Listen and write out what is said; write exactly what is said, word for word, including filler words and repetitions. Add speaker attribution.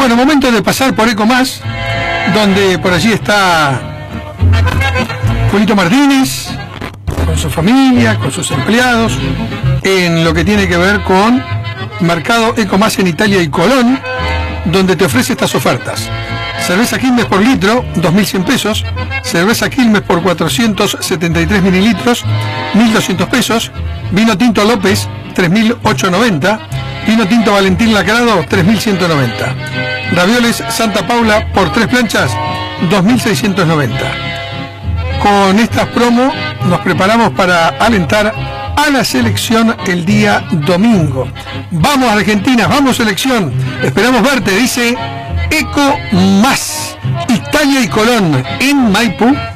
Speaker 1: Bueno, momento de pasar por Ecomás, donde por allí está Julito Martínez, con su familia, con sus empleados, en lo que tiene que ver con Mercado Ecomás en Italia y Colón, donde te ofrece estas ofertas. Cerveza Quilmes por litro, dos mil cien pesos. Cerveza Quilmes por cuatrocientos setenta y tres mililitros, mil doscientos pesos. Vino Tinto López, tres mil ochocientos noventa. Vino Tinto Valentín Lacrado, tres mil ciento noventa. Ravioles Santa Paula por tres planchas, dos mil seiscientos noventa. Con estas promos nos preparamos para alentar a la selección el día domingo. Vamos Argentina, vamos selección, esperamos verte, dice Ecomás, Italia y Colón, en Maipú.